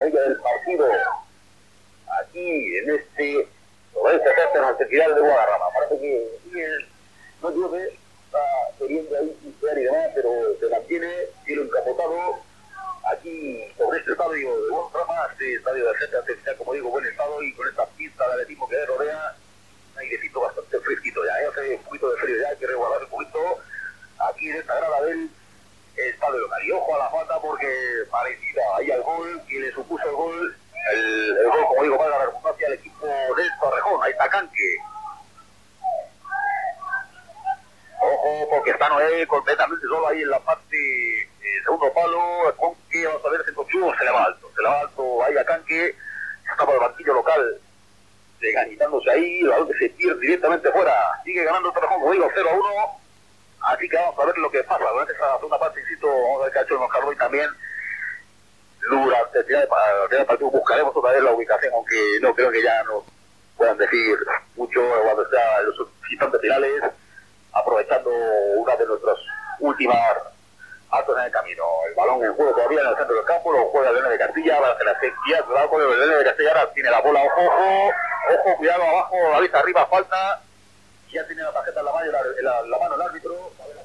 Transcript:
media del partido, aquí en sobre este césped Central de Guadarrama. Parece que no digo que está queriendo ahí pintar y demás, pero se mantiene, cielo encapotado, aquí sobre este estadio de Guadarrama, este estadio de Central Artificial, como digo, buen estado, y con esta pista de atletismo que rodea, un airecito bastante fresquito ya, hace un poquito de frío ya, hay que resguardar un poquito aquí en esta grada del estadio local. Y ojo a la falta porque parecida ahí al gol, que le supuso el gol, el gol, como digo, para la redundancia al equipo del Torrejón. Ahí está Canque. Ojo, porque está Noé completamente solo ahí en la parte segundo palo, con que vamos a ver si se le va alto ahí a Canque, está por el banquillo local, ganitándose ahí, el balón que se pierde directamente fuera, sigue ganando el Torrejón, como digo, 0-1, así que vamos a ver lo que pasa durante esa segunda parte, insisto, vamos a ver qué ha hecho el Moscardo y también durante el final del partido buscaremos otra vez la ubicación, aunque no creo que ya nos puedan decir mucho cuando está en los instantes finales, aprovechando una de nuestras últimas actos en el camino. El balón en juego todavía en el centro del campo, lo juega el León de Castilla, va a hacer la sexta, con el León de Castilla, ahora tiene la bola, ojo, cuidado abajo, la vista arriba, falta, ya tiene la tarjeta en la mano el árbitro.